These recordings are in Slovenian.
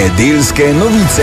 Nedeljske novice.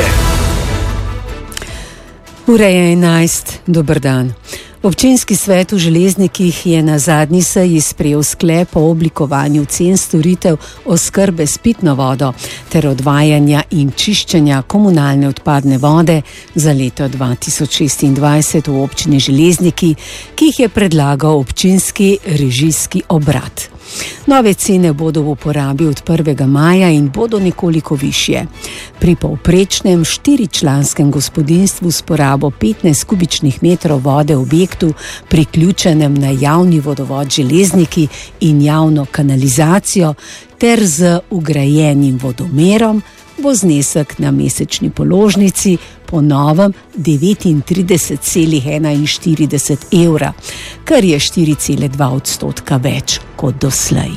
Ura je 11. Dober dan. Občinski svet v Železnikih je na zadnji seji sprejel sklep o oblikovanju cen storitev oskrbe s pitno vodo ter odvajanja in čiščenja komunalne odpadne vode za leto 2026 v občini Železniki, ki jih je predlagal občinski režijski obrat. Nove cene bodo v uporabi od 1. maja in bodo nekoliko višje. Pri povprečnem 4-članskem gospodinjstvu s porabo 15 kubičnih metrov vode v objektu, priključenem na javni vodovod Železniki in javno kanalizacijo ter z vgrajenim vodomerom, bo znesek na mesečni položnici po novem 39,41 evra, kar je 4,2% več kot doslej.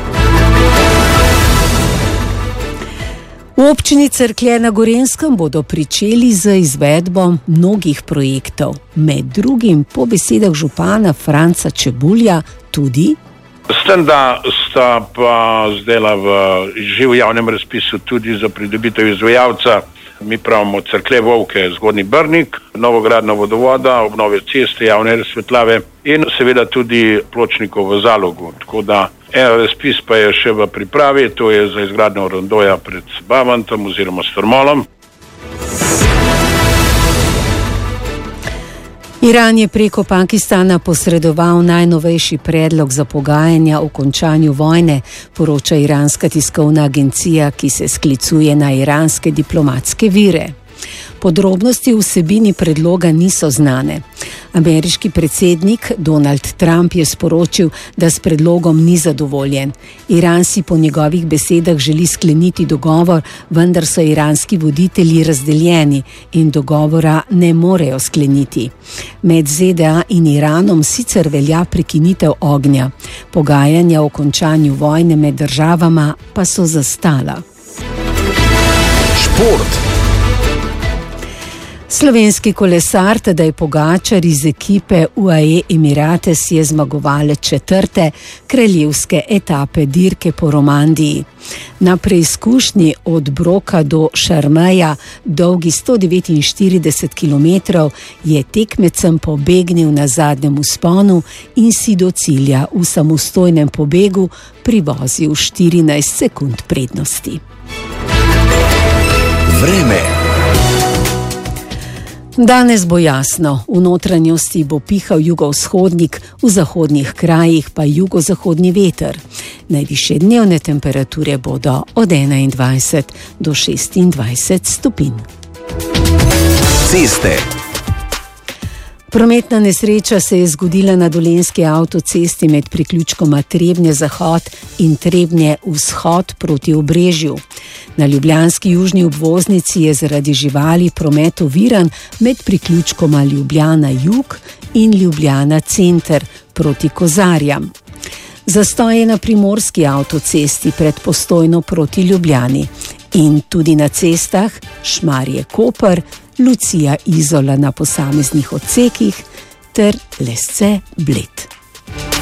V občini Cerklje na Gorenjskem bodo pričeli z izvedbo mnogih projektov, med drugim po besedah župana Franca Čebulja tudi S tem, da sta pa zdela že v javnem razpisu tudi za pridobitev izvajalca, mi pravimo Cerklje Vovke, Zgornji Brnik, novogradnja vodovoda, obnove ceste, javne razsvetljave in seveda tudi pločnikov v Zalogu. Tako da en razpis pa je še v pripravi, to je za izgradnjo rondoja pred Bavantom oziroma Strmolom. Iran je preko Pakistana posredoval najnovejši predlog za pogajanja o končanju vojne, poroča iranska tiskovna agencija, ki se sklicuje na iranske diplomatske vire. Podrobnosti vsebini predloga niso znane. Ameriški predsednik Donald Trump je sporočil, da s predlogom ni zadovoljen. Iran si po njegovih besedah želi skleniti dogovor, vendar so iranski voditelji razdeljeni in dogovora ne morejo skleniti. Med ZDA in Iranom sicer velja prekinitev ognja. Pogajanja o končanju vojne med državama pa so zastala. Šport. Slovenski kolesar Tadej Pogačar iz ekipe UAE Emirates je zmagovalec 4. kraljevske etape dirke po Romandiji. Na preizkušnji od Broka do Šarmeja, dolgi 149 km, je tekmecem pobegnil na zadnjem vzponu in si do cilja v samostojnem pobegu privozil 14 sekund prednosti. Vreme. Danes bo jasno, v notranjosti bo pihal jugovzhodnik, v zahodnih krajih pa jugozahodni veter. Najvišje dnevne temperature bodo od 21 do 26 stopinj. Ceste. Prometna nesreča se je zgodila na dolenjski avtocesti med priključkoma Trebnje Zahod in Trebnje Vzhod proti Obrežju. Na ljubljanski južni obvoznici je zaradi živali promet oviran med priključkoma Ljubljana Jug in Ljubljana Center proti Kozarjam. Zastoj je na primorski avtocesti pred Postojno proti Ljubljani in tudi na cestah Šmarje-Koper, Lucija-Izola na posameznih odsekih ter Lesce-Bled.